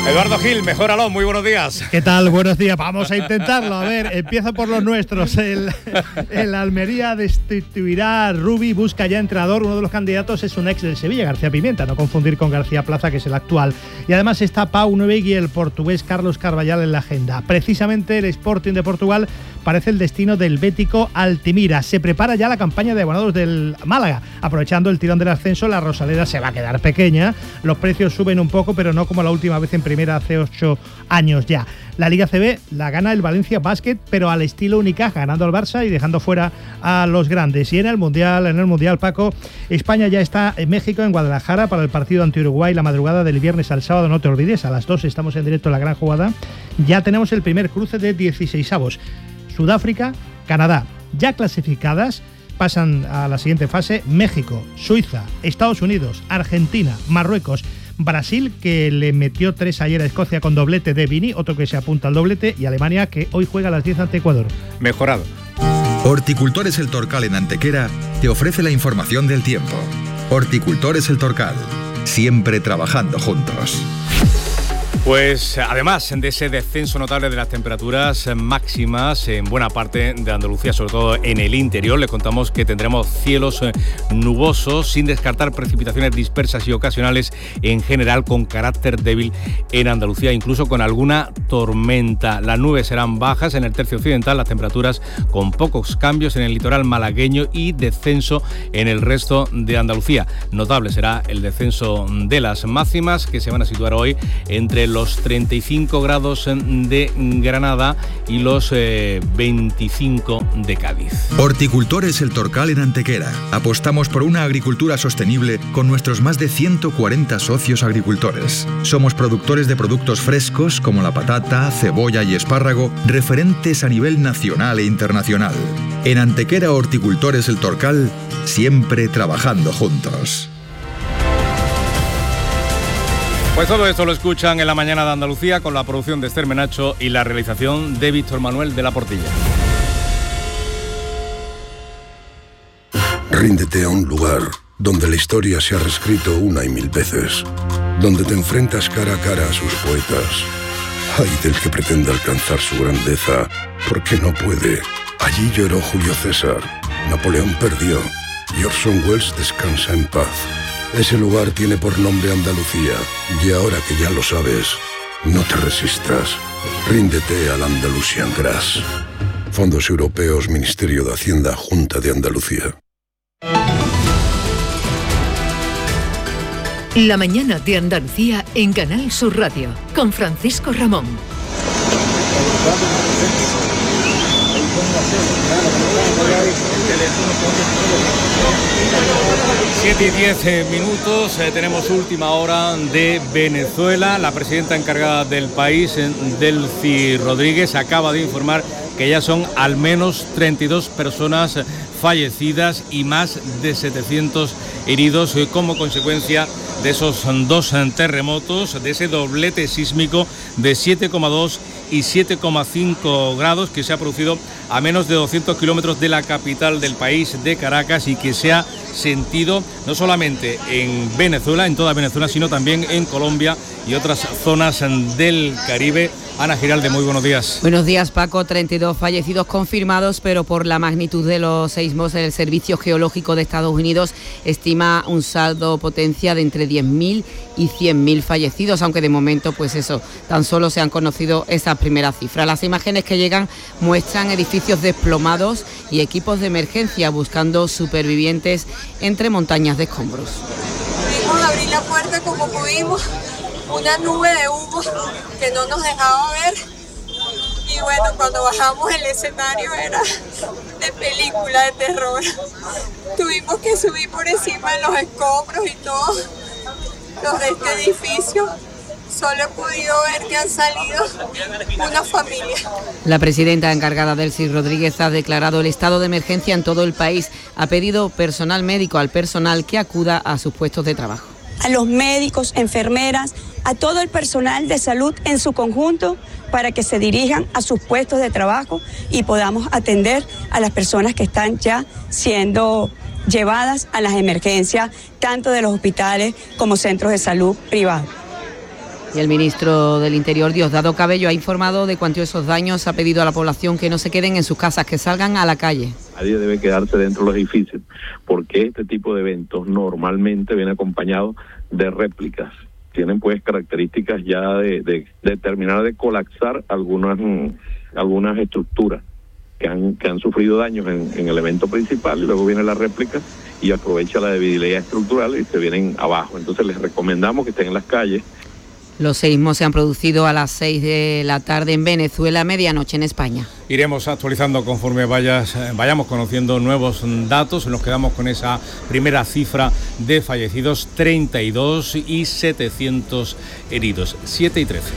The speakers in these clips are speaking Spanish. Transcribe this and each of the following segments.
Eduardo Gil, mejóralo, muy buenos días. ¿Qué tal? Buenos días, vamos a intentarlo. A ver, empiezo por los nuestros. El Almería destituirá a Rubi, busca ya entrenador. Uno de los candidatos es un ex del Sevilla, García Pimienta, no confundir con García Plaza, que es el actual. Y además está Pau Nogueira y el portugués Carlos Carvallal en la agenda. Precisamente el Sporting de Portugal parece el destino del bético Altimira. Se prepara ya la campaña de abonados del Málaga. Aprovechando el tirón del ascenso, la Rosaleda se va a quedar pequeña. Los precios suben un poco, pero no como la última vez en primera hace 8 años ya. La Liga CB la gana el Valencia Basket, pero al estilo Unicaja, ganando al Barça y dejando fuera a los grandes. Y en el Mundial, Paco, España ya está en México, en Guadalajara, para el partido ante Uruguay la madrugada del viernes al sábado. No te olvides, a las 2 estamos en directo en La Gran Jugada. Ya tenemos el primer cruce de 16avos. Sudáfrica, Canadá, ya clasificadas. Pasan a la siguiente fase México, Suiza, Estados Unidos, Argentina, Marruecos, Brasil, que le metió 3 ayer a Escocia con doblete de Vini, otro que se apunta al doblete, y Alemania, que hoy juega a las 10 ante Ecuador. Mejorado. Horticultores El Torcal en Antequera te ofrece la información del tiempo. Horticultores El Torcal, siempre trabajando juntos. Pues además de ese descenso notable de las temperaturas máximas en buena parte de Andalucía, sobre todo en el interior, les contamos que tendremos cielos nubosos, sin descartar precipitaciones dispersas y ocasionales en general, con carácter débil en Andalucía, incluso con alguna tormenta. Las nubes serán bajas en el tercio occidental, las temperaturas con pocos cambios en el litoral malagueño y descenso en el resto de Andalucía. Notable será el descenso de las máximas, que se van a situar hoy entre los 35 grados de Granada y los 25 de Cádiz. Horticultores El Torcal en Antequera. Apostamos por una agricultura sostenible con nuestros más de 140 socios agricultores. Somos productores de productos frescos como la patata, cebolla y espárrago, referentes a nivel nacional e internacional. En Antequera, Horticultores El Torcal, siempre trabajando juntos. Pues todo esto lo escuchan en La Mañana de Andalucía, con la producción de Esther Menacho y la realización de Víctor Manuel de la Portilla. Ríndete a un lugar donde la historia se ha reescrito una y mil veces, donde te enfrentas cara a cara a sus poetas. Ay del que pretenda alcanzar su grandeza, porque no puede. Allí lloró Julio César, Napoleón perdió y Orson Welles descansa en paz. Ese lugar tiene por nombre Andalucía, y ahora que ya lo sabes, no te resistas. Ríndete al Andalusian Grass. Fondos Europeos, Ministerio de Hacienda, Junta de Andalucía. La Mañana de Andalucía en Canal Sur Radio, con Francisco Ramón. 7 y 10 minutos, tenemos última hora de Venezuela. La presidenta encargada del país, Delcy Rodríguez, acaba de informar que ya son al menos 32 personas fallecidas y más de 700 heridos como consecuencia de esos 2 terremotos, de ese doblete sísmico de 7,2 y 7,5 grados que se ha producido a menos de 200 kilómetros de la capital del país, de Caracas, y que se ha sentido no solamente en Venezuela, en toda Venezuela, sino también en Colombia y otras zonas del Caribe. Ana Giralde, muy buenos días. Buenos días, Paco. 32 fallecidos confirmados, pero por la magnitud de los seísmos, el Servicio Geológico de Estados Unidos estima un saldo potencia de entre 10.000 y 100.000 fallecidos, aunque de momento, pues eso, tan solo se han conocido esas primeras cifras. Las imágenes que llegan muestran edificios desplomados y equipos de emergencia buscando supervivientes entre montañas de escombros. Pudimos abrir la puerta como pudimos, una nube de humo que no nos dejaba ver, y bueno, cuando bajamos el escenario era de película de terror. Tuvimos que subir por encima de los escombros y todos los de este edificio. Solo he podido ver que han salido una familia. La presidenta encargada, Delcy Rodríguez, ha declarado el estado de emergencia en todo el país. Ha pedido personal médico al personal que acuda a sus puestos de trabajo. A los médicos, enfermeras, a todo el personal de salud en su conjunto, para que se dirijan a sus puestos de trabajo y podamos atender a las personas que están ya siendo llevadas a las emergencias, tanto de los hospitales como centros de salud privados. Y el ministro del Interior, Diosdado Cabello, ha informado de cuantiosos daños, ha pedido a la población que no se queden en sus casas, que salgan a la calle. Nadie debe quedarse dentro de los edificios, porque este tipo de eventos normalmente viene acompañado de réplicas. Tienen pues características ya de terminar de colapsar algunas estructuras que han sufrido daños en el evento principal, y luego viene la réplica y aprovecha la debilidad estructural y se vienen abajo. Entonces les recomendamos que estén en las calles. Los seísmos se han producido a las 6 de la tarde en Venezuela, medianoche en España. Iremos actualizando conforme vayamos conociendo nuevos datos. Nos quedamos con esa primera cifra de fallecidos, 32 y 700 heridos. 7 y 13.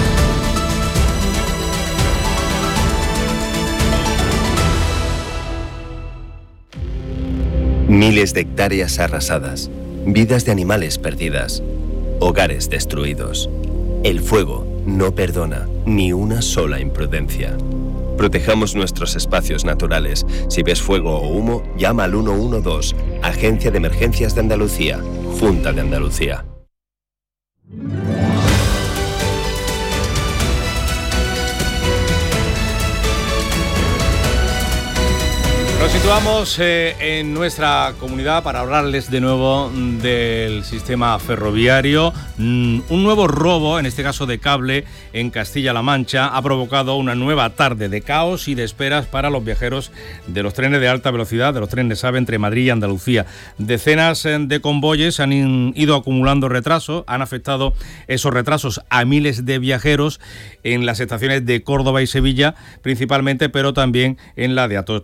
Miles de hectáreas arrasadas, vidas de animales perdidas, hogares destruidos. El fuego no perdona ni una sola imprudencia. Protejamos nuestros espacios naturales. Si ves fuego o humo, llama al 112, Agencia de Emergencias de Andalucía, Junta de Andalucía. Nos situamos en nuestra comunidad para hablarles de nuevo del sistema ferroviario. Un nuevo robo, en este caso de cable, en Castilla-La Mancha, ha provocado una nueva tarde de caos y de esperas para los viajeros de los trenes de alta velocidad, de los trenes AVE entre Madrid y Andalucía. Decenas de convoyes han ido acumulando retrasos, han afectado esos retrasos a miles de viajeros en las estaciones de Córdoba y Sevilla principalmente, pero también en la de Atocha.